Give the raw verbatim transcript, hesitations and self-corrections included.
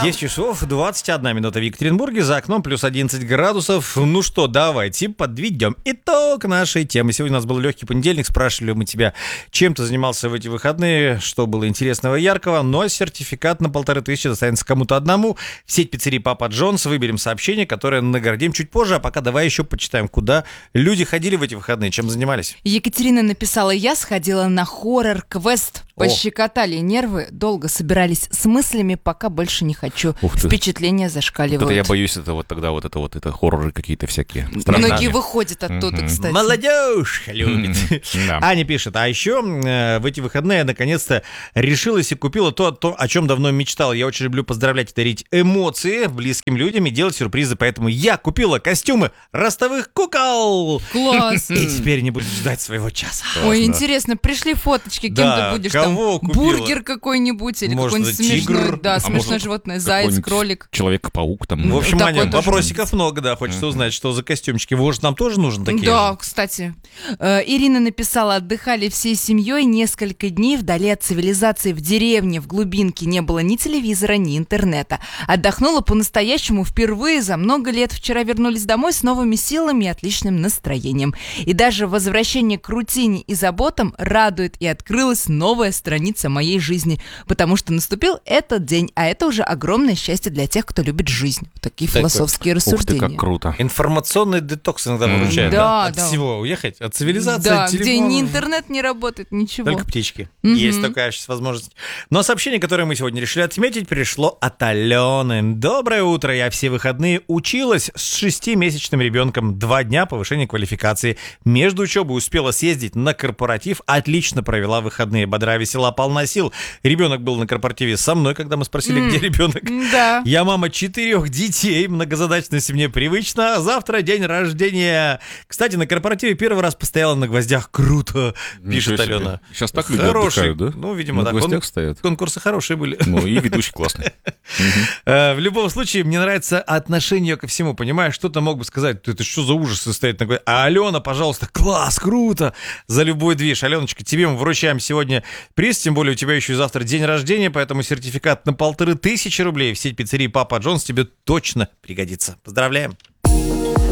десять часов двадцать одна минута в Екатеринбурге, за окном плюс одиннадцать градусов. Ну что, давайте подведем итог нашей темы. Сегодня у нас был легкий понедельник, спрашивали мы тебя, чем ты занимался в эти выходные, что было интересного и яркого, но сертификат на полторы тысячи достанется кому-то одному. В сеть пиццерий Папа Джонс выберем сообщение, которое наградим чуть позже, а пока давай еще почитаем, куда люди ходили в эти выходные, чем занимались. Екатерина написала: я сходила на хоррор-квест, пощекотали нервы, долго собирались с мыслями, пока больше не хочу. Впечатления зашкаливают. Вот это я боюсь, это вот тогда вот это вот это хорроры какие-то всякие. Странные. Многие выходят оттуда, mm-hmm. кстати. Молодежь любит. Mm-hmm. Да. Аня пишет: а еще э, в эти выходные я наконец-то решилась и купила то, то, о чем давно мечтала. Я очень люблю поздравлять и дарить эмоции близким людям и делать сюрпризы, поэтому я купила костюмы ростовых кукол. Класс. И теперь не буду ждать своего часа. Классно. Ой, интересно, пришли фоточки, кем да, ты будешь там? Купила? Бургер какой-нибудь или может, какой-нибудь смешной, тигр? да, а смешное животное, заяц, кролик. Человек-паук там. В общем, такой Аня, тоже вопросиков много, да, хочется узнать, что за костюмчики. Может, нам тоже нужны такие Да, же? кстати. Э, Ирина написала: отдыхали всей семьей несколько дней вдали от цивилизации, в деревне, в глубинке, не было ни телевизора, ни интернета. Отдохнула по-настоящему впервые за много лет. Вчера вернулись домой с новыми силами и отличным настроением. И даже возвращение к рутине и заботам радует, и открылась новая страница моей жизни, потому что наступил этот день, а это уже огромное счастье для тех, кто любит жизнь. Такие так философские вот. рассуждения. Ух ты, как круто. Информационный детокс иногда выручает, да, да? От да. всего уехать, от цивилизации, да, от телефона. где ни интернет не работает, ничего. Только птички. Mm-hmm. Есть такая сейчас возможность. Но сообщение, которое мы сегодня решили отметить, пришло от Алены. Доброе утро. Я все выходные училась с шестимесячным ребенком. Два дня повышения квалификации. Между учебой успела съездить на корпоратив. Отлично провела выходные. Бодра, весела, полна сил. Ребенок был на корпоративе со мной, когда мы спросили, mm. где ребенок. Да. Я мама четырех детей. Многозадачность мне привычна. Завтра день рождения. Кстати, на корпоративе первый раз постояла на гвоздях. Круто, пишет Алена. Сейчас так люди Хороший, отдыхают, да? Ну, видимо, на да. гвоздях Кон- стоят. Конкурсы хорошие были. Ну, и ведущий классный. В любом случае, мне нравится отношение ко всему. Понимаешь, кто-то мог бы сказать: это что за ужас стоит на гвоздях? А Алена, пожалуйста, класс, круто, за любой движ. Аленочка, тебе мы вручаем сегодня приз, тем более у тебя еще и завтра день рождения, поэтому сертификат на полторы тысячи рублей в сеть пиццерий Папа Джонс тебе точно пригодится. Поздравляем!